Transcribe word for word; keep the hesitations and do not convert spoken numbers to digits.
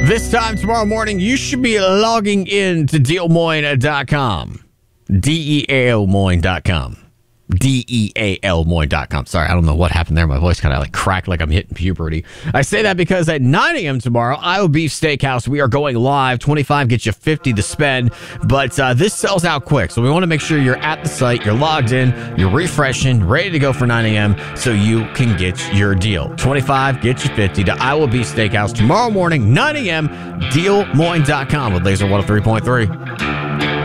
This time tomorrow morning, you should be logging in to deal moine dot com. D E A L Moine dot com. D E A L Moine dot com. Sorry, I don't know what happened there. My voice kind of like cracked like I'm hitting puberty. I say that because at nine a.m. tomorrow, Iowa Beef Steakhouse, we are going live. twenty-five gets you fifty to spend, but uh, this sells out quick. So we want to make sure you're at the site, you're logged in, you're refreshing, ready to go for nine a.m. so you can get your deal. twenty-five gets you fifty to Iowa Beef Steakhouse tomorrow morning, nine a.m. deal moine dot com with Laser one oh three point three.